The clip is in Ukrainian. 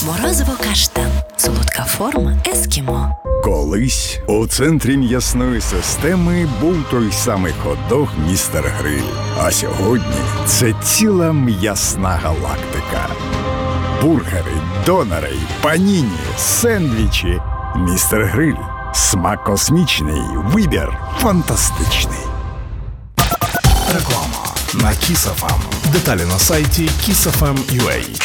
Морозиво каштан. Солодка форма ескімо. Колись у центрі м'ясної системи був той самий хот-дог «Містер Гриль». А сьогодні це ціла м'ясна галактика. Бургери, донери, паніні, сендвічі. «Містер Гриль». Смак космічний, вибір фантастичний. Реклама на Kiss FM. Деталі на сайті kissfm.ua.